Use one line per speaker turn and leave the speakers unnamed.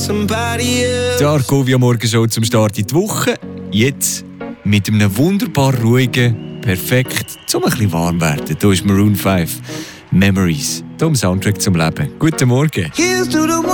Die Argovia Morgenshow zum Start in die Woche. Jetzt mit einem wunderbar ruhigen, perfekt, zum ein bisschen warm werden. Hier ist Maroon 5, Memories, hier im Soundtrack zum Leben. Guten Morgen.